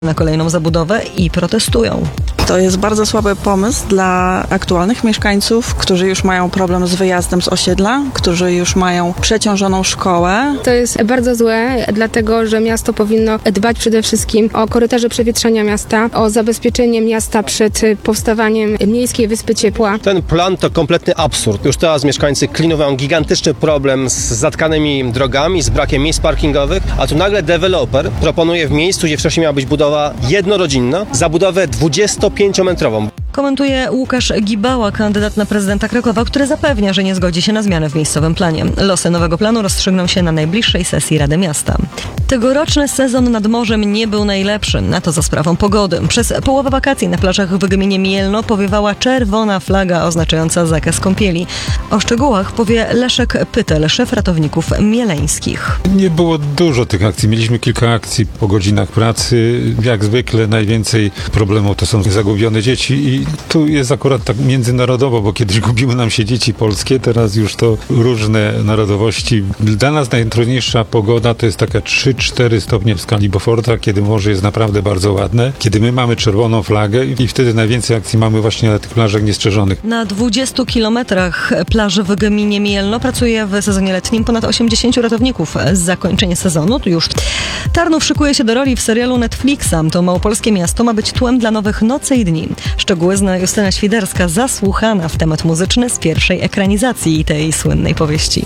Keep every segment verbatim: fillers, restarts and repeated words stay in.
na kolejną zabudowę i protestują. To jest bardzo słaby pomysł dla aktualnych mieszkańców, którzy już mają problem z wyjazdem z osiedla, którzy już mają przeciążoną szkołę. To jest bardzo złe, dlatego że miasto powinno dbać przede wszystkim o korytarze przewietrzania miasta, o zabezpieczenie miasta przed powstawaniem miejskiej wyspy ciepła. Ten plan to kompletny absurd. Już teraz mieszkańcy Klinu mają gigantyczny problem z zatkanymi drogami, z brakiem miejsc parkingowych, a tu nagle deweloper proponuje w miejscu, gdzie wcześniej miała być budowa jednorodzinna, zabudowę dwudziestopięciometrową. Komentuje Łukasz Gibała, kandydat na prezydenta Krakowa, który zapewnia, że nie zgodzi się na zmiany w miejscowym planie. Losy nowego planu rozstrzygną się na najbliższej sesji Rady Miasta. Tegoroczny sezon nad morzem nie był najlepszy, a to za sprawą pogody. Przez połowę wakacji na plażach w gminie Mielno powiewała czerwona flaga oznaczająca zakaz kąpieli. O szczegółach powie Leszek Pytel, szef ratowników mieleńskich. Nie było dużo tych akcji. Mieliśmy kilka akcji po godzinach pracy. Jak zwykle najwięcej problemów to są zagubione dzieci i tu jest akurat tak międzynarodowo, bo kiedyś gubiły nam się dzieci polskie, teraz już to różne narodowości. Dla nas najtrudniejsza pogoda to jest taka trzy cztery stopnie w skali Beauforta, kiedy morze jest naprawdę bardzo ładne, kiedy my mamy czerwoną flagę i wtedy najwięcej akcji mamy właśnie na tych plażach niestrzeżonych. Na dwudziestu kilometrach plaży w gminie Mielno pracuje w sezonie letnim ponad osiemdziesięciu ratowników. Zakończenie sezonu to już Tarnów szykuje się do roli w serialu Netflixa. To małopolskie miasto ma być tłem dla nowych Nocy i Dni. Szczegóły zna Justyna Świderska, zasłuchana w temat muzyczny z pierwszej ekranizacji tej słynnej powieści.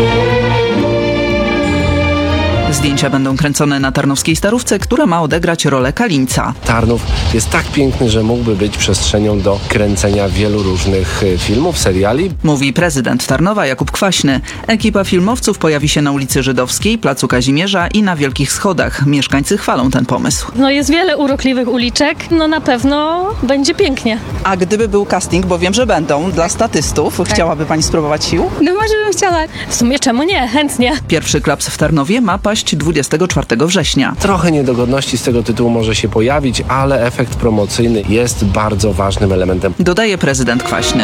Zdjęcia będą kręcone na tarnowskiej Starówce, która ma odegrać rolę Kalińca. Tarnów jest tak piękny, że mógłby być przestrzenią do kręcenia wielu różnych filmów, seriali. Mówi prezydent Tarnowa Jakub Kwaśny. Ekipa filmowców pojawi się na ulicy Żydowskiej, Placu Kazimierza i na Wielkich Schodach. Mieszkańcy chwalą ten pomysł. No jest wiele urokliwych uliczek, no na pewno będzie pięknie. A gdyby był casting, bo wiem, że będą, dla statystów, tak. Chciałaby pani spróbować sił? No może bym chciała. W sumie czemu nie? Chętnie. Pierwszy klaps w Tarnowie ma paść dwudziestego czwartego września. Trochę niedogodności z tego tytułu może się pojawić, ale efekt promocyjny jest bardzo ważnym elementem. Dodaje prezydent Kwaśny.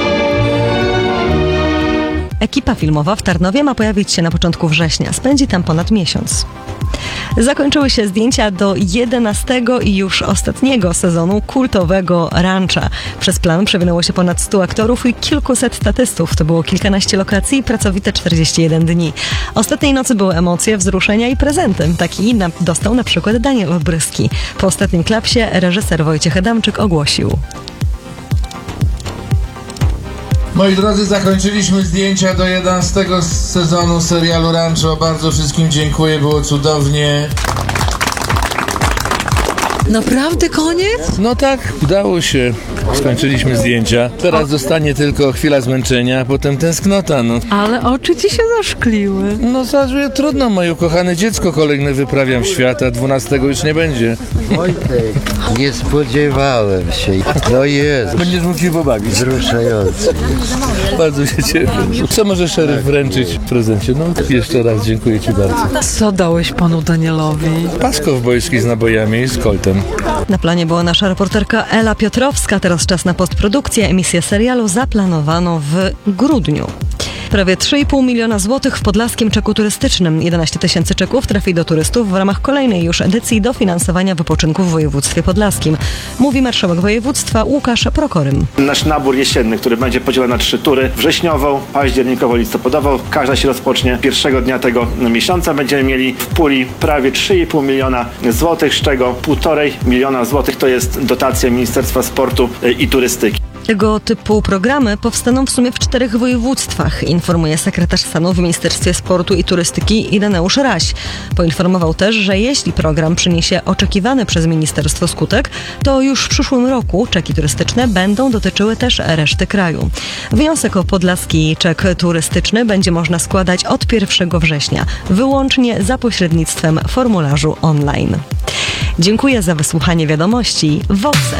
Ekipa filmowa w Tarnowie ma pojawić się na początku września. Spędzi tam ponad miesiąc. Zakończyły się zdjęcia do jedenastego i już ostatniego sezonu kultowego Rancha. Przez plan przewinęło się ponad stu aktorów i kilkuset statystów. To było kilkanaście lokacji i pracowite czterdzieści jeden dni. Ostatniej nocy były emocje, wzruszenia i prezenty. Taki na- dostał na przykład Daniel Olbryski. Po ostatnim klapsie reżyser Wojciech Adamczyk ogłosił: Moi drodzy, zakończyliśmy zdjęcia do jedenastego sezonu serialu Rancho. Bardzo wszystkim dziękuję, było cudownie. Naprawdę koniec? No tak, udało się. Skończyliśmy zdjęcia. Teraz zostanie tylko chwila zmęczenia, a potem tęsknota, no. Ale oczy ci się zaszkliły. No zaraz, trudno, moje ukochane dziecko kolejne wyprawiam w świat, a dwunastego już nie będzie. Wojtek, nie spodziewałem się. No jest. Będziesz mógł się pobawić. Wzruszający. Bardzo się cieszę. Co może szeryf wręczyć w prezencie? No jeszcze raz dziękuję ci bardzo. Co dałeś panu Danielowi? Pas kowbojski z nabojami i z koltem. Na planie była nasza reporterka Ela Piotrowska. Teraz czas na postprodukcję. Emisję serialu zaplanowano w grudniu. Prawie trzy i pół miliona złotych w podlaskim czeku turystycznym. jedenaście tysięcy czeków trafi do turystów w ramach kolejnej już edycji dofinansowania wypoczynku w województwie podlaskim. Mówi marszałek województwa Łukasz Prokorym. Nasz nabór jesienny, który będzie podzielony na trzy tury: wrześniową, październikową, listopadową. Każda się rozpocznie pierwszego dnia tego miesiąca. Będziemy mieli w puli prawie trzy i pół miliona złotych, z czego półtorej miliona złotych to jest dotacja Ministerstwa Sportu i Turystyki. Tego typu programy powstaną w sumie w czterech województwach, informuje sekretarz stanu w Ministerstwie Sportu i Turystyki Ireneusz Raś. Poinformował też, że jeśli program przyniesie oczekiwany przez ministerstwo skutek, to już w przyszłym roku czeki turystyczne będą dotyczyły też reszty kraju. Wniosek o podlaski czek turystyczny będzie można składać od pierwszego września, wyłącznie za pośrednictwem formularzu online. Dziękuję za wysłuchanie wiadomości. Vox